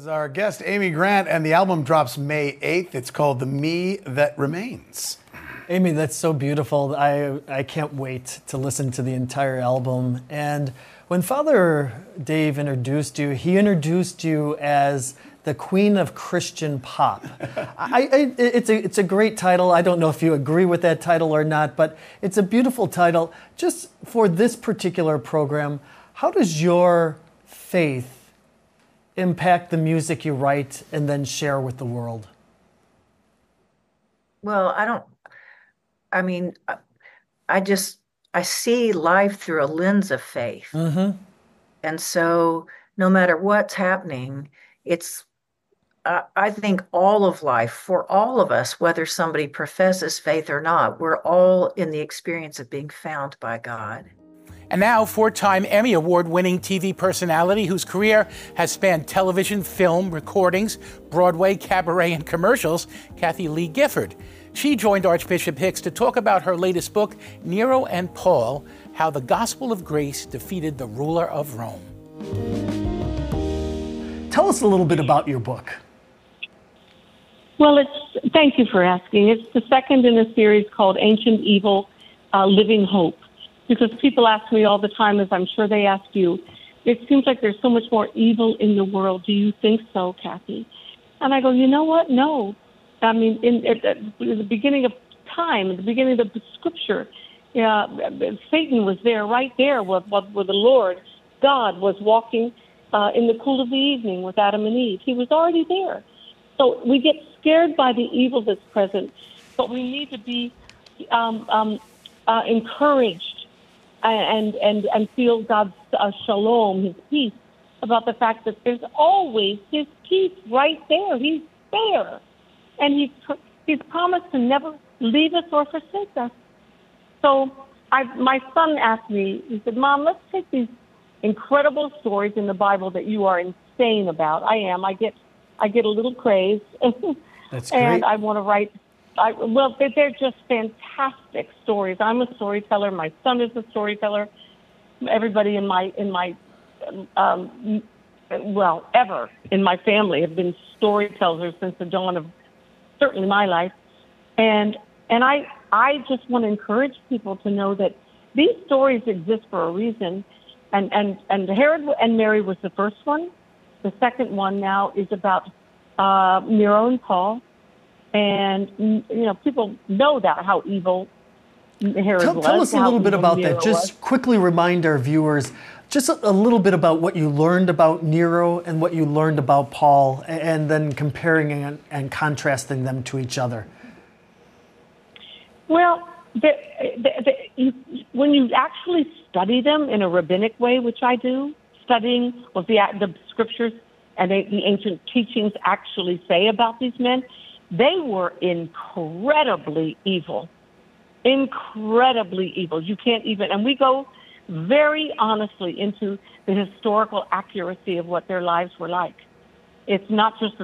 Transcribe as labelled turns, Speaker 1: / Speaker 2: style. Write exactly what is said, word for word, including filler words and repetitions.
Speaker 1: Is our guest Amy Grant, and the album drops May eighth. It's called The Me That Remains.
Speaker 2: Amy, that's so beautiful. I I can't wait to listen to the entire album. And when Father Dave introduced you, he introduced you as the Queen of Christian Pop. I, I, it's a it's a great title. I don't know if you agree with that title or not, but it's a beautiful title. Just for this particular program, how does your faith impact the music you write and then share with the world?
Speaker 3: Well, I don't, I mean, I- I just, I see life through a lens of faith.
Speaker 2: Mm-hmm.
Speaker 3: And so no matter what's happening, it's, I I think all of life, for all of us, whether somebody professes faith or not, we're all in the experience of being found by God.
Speaker 4: And now, four-time Emmy Award-winning T V personality whose career has spanned television, film, recordings, Broadway, cabaret, and commercials, Kathie Lee Gifford. She joined Archbishop Hicks to talk about her latest book, Nero and Paul, How the Gospel of Grace Defeated the Ruler of Rome.
Speaker 2: Tell us a little bit about your book.
Speaker 5: Well, it's thank you for asking. It's the second in a series called Ancient Evil, uh, Living Hope. Because people ask me all the time, as I'm sure they ask you, it seems like there's so much more evil in the world. Do you think so, Kathie? And I go, you know what? No. I mean, in, at, at the beginning of time, at the beginning of the Scripture, yeah, Satan was there, right there, with, with the Lord. God was walking uh, in the cool of the evening with Adam and Eve. He was already there. So we get scared by the evil that's present, but we need to be um, um, uh, encouraged and and and feel God's uh, shalom, His peace, about the fact that there's always His peace right there. He's there, and He's He's promised to never leave us or forsake us. So, I my son asked me. He said, "Mom, let's take these incredible stories in the Bible that you are insane about." I am. I get I get a little crazed,
Speaker 2: That's great.
Speaker 5: and I want to write. I, well, they're, they're just fantastic stories. I'm a storyteller. My son is a storyteller. Everybody in my in my um, well, ever in my family have been storytellers since the dawn of certainly my life. And and I I just want to encourage people to know that these stories exist for a reason. And and and Herod and Mary was the first one. The second one now is about uh, Nero and Paul. And, you know, people know that, how evil Herod
Speaker 2: Tell,
Speaker 5: was.
Speaker 2: tell us a little bit about
Speaker 5: Nero
Speaker 2: that. Just
Speaker 5: was.
Speaker 2: quickly remind our viewers just a, a little bit about what you learned about Nero and what you learned about Paul, and then comparing and, and contrasting them to each other.
Speaker 5: Well, the, the, the, you, when you actually study them in a rabbinic way, which I do, studying what the, the scriptures and the, the ancient teachings actually say about these men, they were incredibly evil, incredibly evil. You can't even, and we go very honestly into the historical accuracy of what their lives were like. It's not just